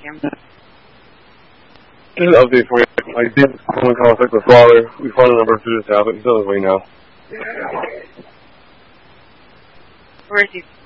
him. Just an update for you. I did come in contact with father. We found a number through the tablet. He's on his way now. Where is he?